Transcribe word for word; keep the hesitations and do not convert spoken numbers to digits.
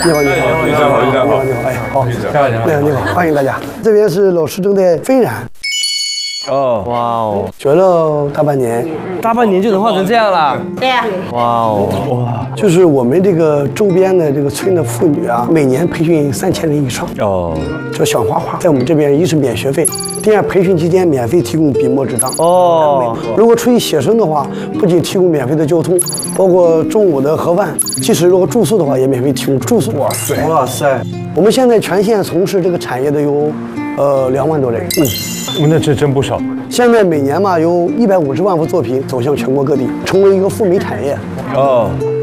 你好，你好， 院长好，院长好， 你好，哎，好， 太好了， 你好，欢迎大家。这边是老师正在飞染。 哦，哇哦， 学了大半年， 大半年就能画成这样了。 对呀、 啊。哇哦，哇， 就是我们这个周边的这个村的妇女啊，每年培训三千人以上。哦，叫小花花，在我们这边一是免学费，第二培训期间免费提供笔墨纸张。哦，如果出去写生的话，不仅提供免费的交通，包括中午的盒饭，即使如果住宿的话，也免费提供住宿。哇塞，哇塞，我们现在全县从事这个产业的有，呃，两万多人。嗯。 那这真不少。 现在每年嘛，有一百五十万幅作品走向全国各地，成为一个赴美产业。哦，